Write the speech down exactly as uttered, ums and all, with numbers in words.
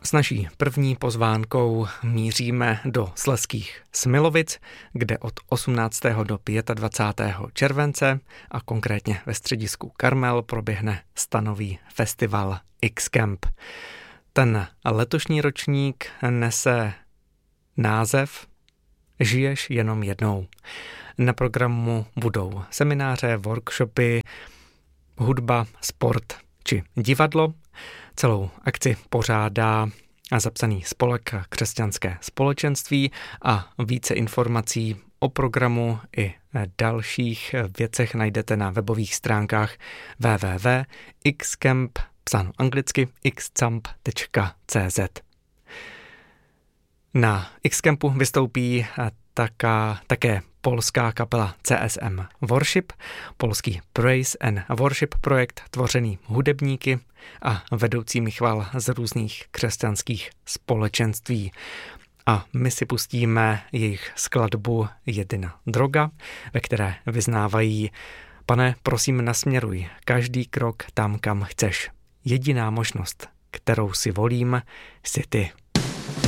S naší první pozvánkou míříme do slezských Smilovic, kde od osmnáctého do dvacátého pátého července a konkrétně ve středisku Karmel proběhne stanový festival X-Camp. Ten letošní ročník nese název Žiješ jenom jednou. Na programu budou semináře, workshopy, hudba, sport či divadlo. Celou akci pořádá zapsaný spolek Křesťanské společenství a více informací o programu i dalších věcech najdete na webových stránkách w w w tečka xcamp, psáno anglicky, xcamp tečka c z. Na X-Campu vystoupí taká, také polská kapela C S M Worship, polský Praise and Worship projekt tvořený hudebníky a vedoucími chval z různých křesťanských společenství. A my si pustíme jejich skladbu Jediná droga, ve které vyznávají: Pane, prosím, nasměruj každý krok tam, kam chceš. Jediná možnost, kterou si volím, jsi ty.